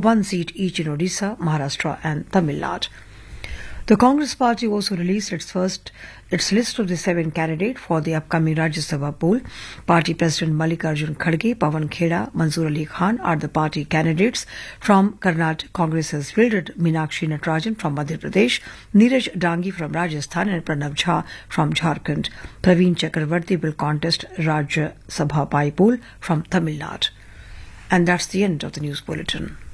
one seat each in Odisha, Maharashtra and Tamil Nadu. The Congress party also released its list of the 7 candidates for the upcoming Rajya Sabha poll. Party President Mallikarjun Kharge, Pawan Kheda, Manzoor Ali Khan are the party candidates. From Karnataka, Congress has fielded Meenakshi Natarajan from Madhya Pradesh, Neeraj Dangi from Rajasthan and Pranav Jha from Jharkhand. Praveen Chakravarti will contest Rajya Sabha by poll from Tamil Nadu. And that's the end of the news bulletin.